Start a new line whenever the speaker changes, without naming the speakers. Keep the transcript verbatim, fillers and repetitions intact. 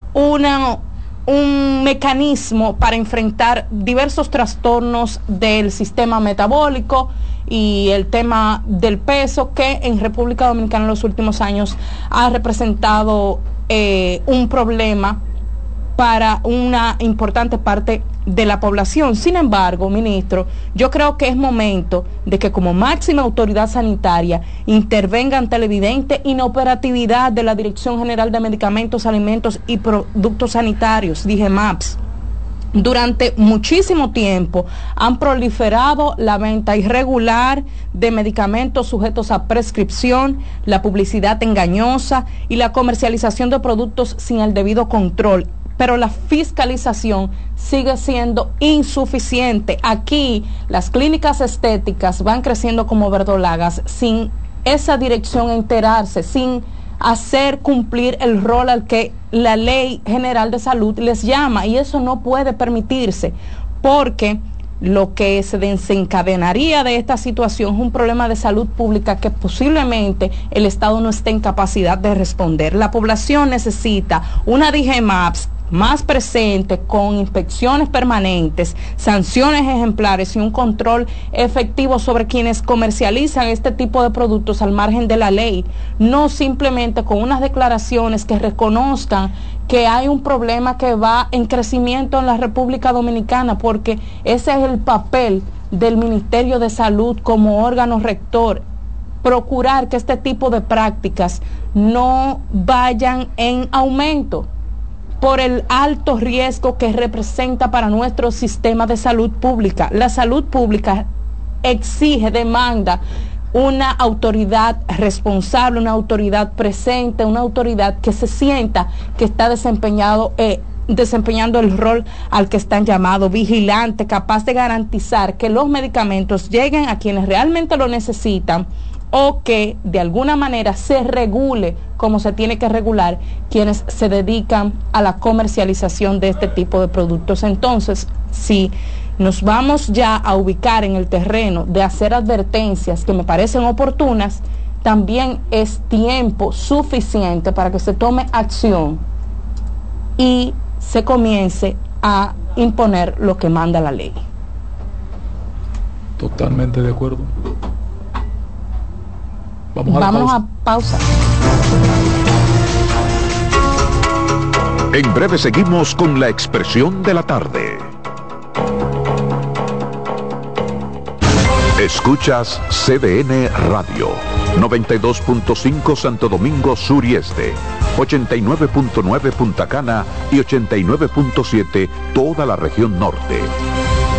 una, un mecanismo para enfrentar diversos trastornos del sistema metabólico y el tema del peso, que en República Dominicana en los últimos años ha representado eh, un problema para una importante parte de la población. Sin embargo, ministro, yo creo que es momento de que como máxima autoridad sanitaria intervenga ante la evidente inoperatividad de la Dirección General de Medicamentos, Alimentos y Productos Sanitarios, DIGEMAPS. Durante muchísimo tiempo han proliferado la venta irregular de medicamentos sujetos a prescripción, la publicidad engañosa y la comercialización de productos sin el debido control, pero la fiscalización sigue siendo insuficiente. Aquí las clínicas estéticas van creciendo como verdolagas sin esa dirección enterarse, sin hacer cumplir el rol al que la Ley General de Salud les llama, y eso no puede permitirse, porque lo que se desencadenaría de esta situación es un problema de salud pública que posiblemente el Estado no esté en capacidad de responder. La población necesita una DIGEMAPS más presente, con inspecciones permanentes, sanciones ejemplares y un control efectivo sobre quienes comercializan este tipo de productos al margen de la ley, no simplemente con unas declaraciones que reconozcan que hay un problema que va en crecimiento en la República Dominicana, porque ese es el papel del Ministerio de Salud como órgano rector, procurar que este tipo de prácticas no vayan en aumento por el alto riesgo que representa para nuestro sistema de salud pública. La salud pública exige, demanda una autoridad responsable, una autoridad presente, una autoridad que se sienta que está desempeñado, eh, desempeñando el rol al que están llamados, vigilante, capaz de garantizar que los medicamentos lleguen a quienes realmente lo necesitan, o que de alguna manera se regule como se tiene que regular quienes se dedican a la comercialización de este tipo de productos. Entonces, si nos vamos ya a ubicar en el terreno de hacer advertencias que me parecen oportunas, también es tiempo suficiente para que se tome acción y se comience a imponer lo que manda la ley.
Totalmente de acuerdo. Vamos a
Vámonos
pausa.
a pausa.
En breve seguimos con la expresión de la tarde. Escuchas C D N Radio, noventa y dos punto cinco Santo Domingo Sur y Este, ochenta y nueve punto nueve Punta Cana y ochenta y nueve punto siete toda la región norte.